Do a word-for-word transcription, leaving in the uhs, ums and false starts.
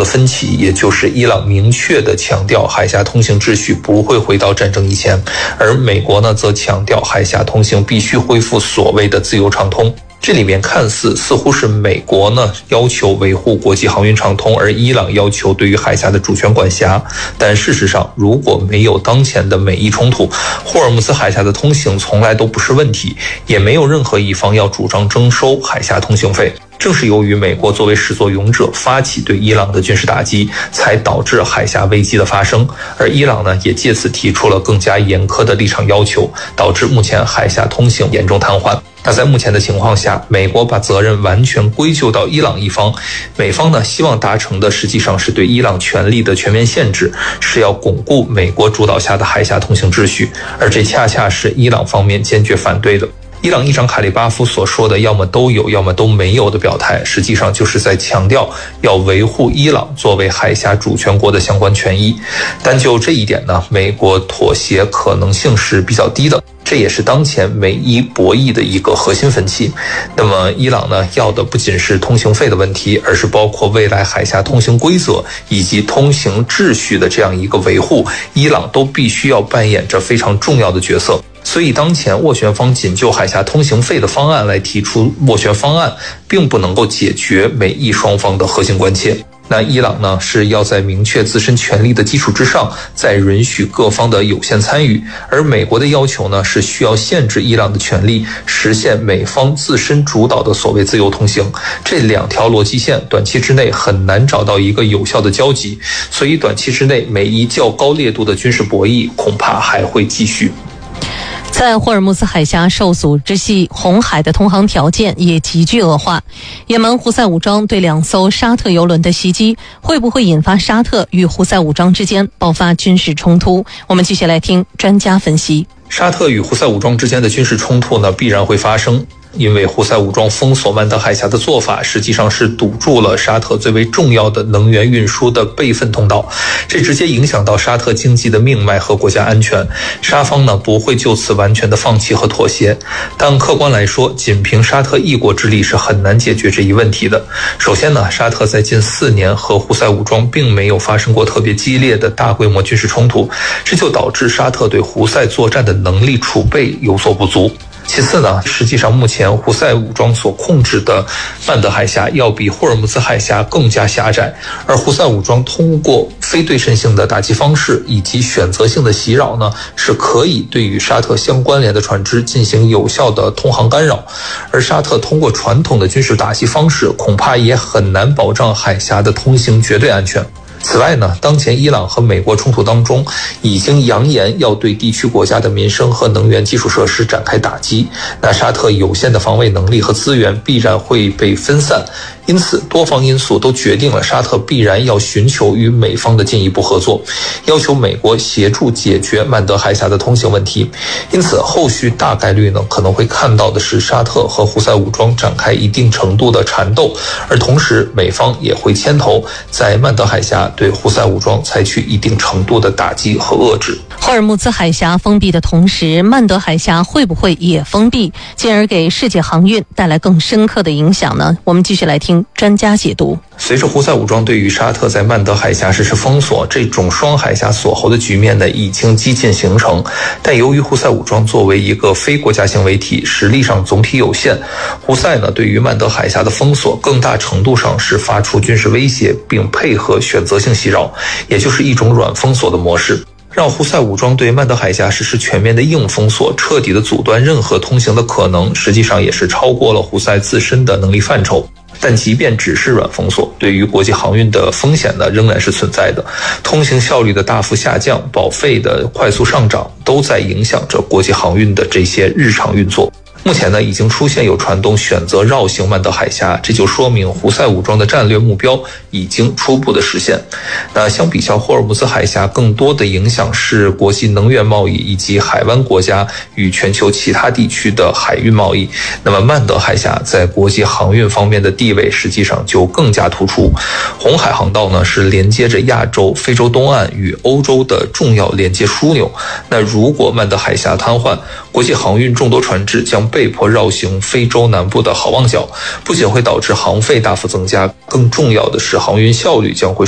分歧，也就是伊朗明确地强调海峡通行秩序不会回到战争以前，而美国呢则强调海峡通行必须恢复所谓的自由畅通。这里面看似似乎是美国呢要求维护国际航运畅通，而伊朗要求对于海峡的主权管辖。但事实上，如果没有当前的美伊冲突，霍尔木兹海峡的通行从来都不是问题，也没有任何一方要主张征收海峡通行费。正是由于美国作为始作俑者发起对伊朗的军事打击，才导致海峡危机的发生，而伊朗呢也借此提出了更加严苛的立场要求，导致目前海峡通行严重瘫痪。那在目前的情况下，美国把责任完全归咎到伊朗一方，美方呢希望达成的实际上是对伊朗权力的全面限制，是要巩固美国主导下的海峡通行秩序，而这恰恰是伊朗方面坚决反对的。伊朗议长卡利巴夫所说的要么都有要么都没有的表态，实际上就是在强调要维护伊朗作为海峡主权国的相关权益。但就这一点呢，美国妥协可能性是比较低的，这也是当前美伊博弈的一个核心分歧。那么伊朗呢要的不仅是通行费的问题，而是包括未来海峡通行规则以及通行秩序的这样一个维护，伊朗都必须要扮演着非常重要的角色。所以当前斡旋方仅就海峡通行费的方案来提出斡旋方案，并不能够解决美伊双方的核心关切。那伊朗呢是要在明确自身权利的基础之上，再允许各方的有限参与，而美国的要求呢是需要限制伊朗的权利，实现美方自身主导的所谓自由通行。这两条逻辑线短期之内很难找到一个有效的交集，所以短期之内美伊较高烈度的军事博弈恐怕还会继续。 在霍尔木兹海峡受阻之际，红海的通航条件也急剧恶化。也门胡塞武装对两艘沙特油轮的袭击，会不会引发沙特与胡塞武装之间爆发军事冲突？我们继续来听专家分析。 沙特与胡塞武装之间的军事冲突呢，必然会发生。因为胡塞武装封锁曼德海峡的做法，实际上是堵住了沙特最为重要的能源运输的备份通道，这直接影响到沙特经济的命脉和国家安全。沙方呢不会就此完全的放弃和妥协，但客观来说，仅凭沙特一国之力是很难解决这一问题的。首先呢，沙特在近四年和胡塞武装并没有发生过特别激烈的大规模军事冲突，这就导致沙特对胡塞作战的能力储备有所不足。其次呢，实际上目前胡塞武装所控制的曼德海峡要比霍尔木兹海峡更加狭窄，而胡塞武装通过非对称性的打击方式以及选择性的袭扰呢，是可以对于沙特相关联的船只进行有效的通航干扰，而沙特通过传统的军事打击方式，恐怕也很难保障海峡的通行绝对安全。此外呢，当前伊朗和美国冲突当中，已经扬言要对地区国家的民生和能源基础设施展开打击，那沙特有限的防卫能力和资源必然会被分散，因此多方因素都决定了沙特必然要寻求与美方的进一步合作，要求美国协助解决曼德海峡的通行问题。因此后续大概率呢可能会看到的是沙特和胡塞武装展开一定程度的缠斗，而同时美方也会牵头在曼德海峡对胡塞武装采取一定程度的打击和遏制。 霍尔木兹海峡封闭的同时，曼德海峡会不会也封闭，进而给世界航运带来更深刻的影响呢？我们继续来听专家解读。 随着胡塞武装对于沙特在曼德海峡实施封锁，这种双海峡锁喉的局面呢已经几近形成。但由于胡塞武装作为一个非国家行为体，实力上总体有限，胡塞呢对于曼德海峡的封锁更大程度上是发出军事威胁，并配合选择性袭扰，也就是一种软封锁的模式。让胡塞武装对曼德海峡实施全面的硬封锁，彻底的阻断任何通行的可能，实际上也是超过了胡塞自身的能力范畴。但即便只是软封锁，对于国际航运的风险呢仍然是存在的，通行效率的大幅下降，保费的快速上涨，都在影响着国际航运的这些日常运作。目前呢，已经出现有船东选择绕行曼德海峡，这就说明胡塞武装的战略目标已经初步的实现。那相比较霍尔木兹海峡，更多的影响是国际能源贸易以及海湾国家与全球其他地区的海运贸易。那么曼德海峡在国际航运方面的地位实际上就更加突出。红海航道呢是连接着亚洲、非洲东岸与欧洲的重要连接枢纽。那如果曼德海峡瘫痪，国际航运众多船只将被迫绕行非洲南部的好望角，不仅会导致航费大幅增加，更重要的是航运效率将会